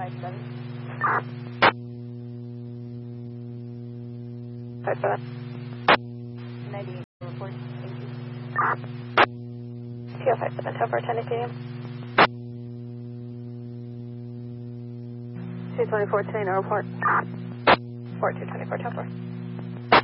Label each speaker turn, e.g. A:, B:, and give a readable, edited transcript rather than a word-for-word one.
A: 57. 98 report. Thank you.
B: TO 57, tow for 10 ATM. 224, 10 report. 4224, tow for.